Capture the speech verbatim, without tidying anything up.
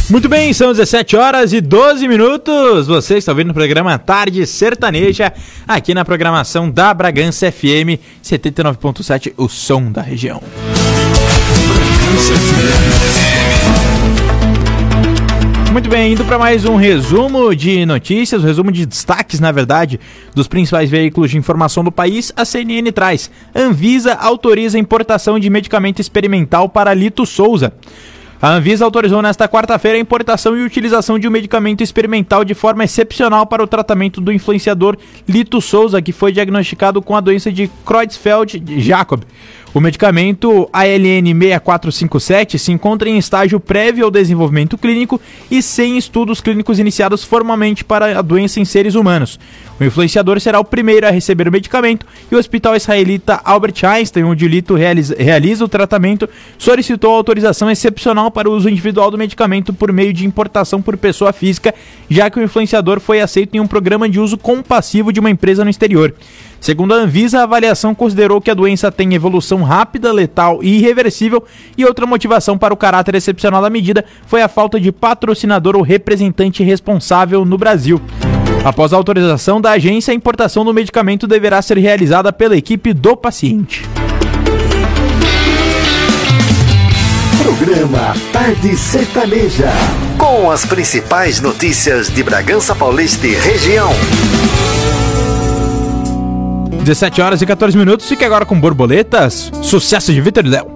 Muito bem, são dezessete horas e doze minutos. Você está ouvindo o programa Tarde Sertaneja, aqui na programação da Bragança F M setenta e nove ponto sete, o som da região. Muito bem, indo para mais um resumo de notícias, um resumo de destaques, na verdade, dos principais veículos de informação do país. A C N N traz: Anvisa autoriza a importação de medicamento experimental para Lito Souza. A Anvisa autorizou nesta quarta-feira a importação e utilização de um medicamento experimental de forma excepcional para o tratamento do influenciador Lito Souza, que foi diagnosticado com a doença de Creutzfeldt-Jakob. O medicamento A L N seis quatro cinco sete se encontra em estágio prévio ao desenvolvimento clínico e sem estudos clínicos iniciados formalmente para a doença em seres humanos. O influenciador será o primeiro a receber o medicamento e o hospital israelita Albert Einstein, onde o Lito realiza, realiza o tratamento, solicitou autorização excepcional para o uso individual do medicamento por meio de importação por pessoa física, já que o influenciador foi aceito em um programa de uso compassivo de uma empresa no exterior. Segundo a Anvisa, a avaliação considerou que a doença tem evolução rápida, letal e irreversível, e outra motivação para o caráter excepcional da medida foi a falta de patrocinador ou representante responsável no Brasil. Após a autorização da agência, a importação do medicamento deverá ser realizada pela equipe do paciente. Programa Tarde Sertaneja, com as principais notícias de Bragança Paulista e região. dezessete horas e quatorze minutos, fique agora com Borboletas, sucesso de Vitor e Léo.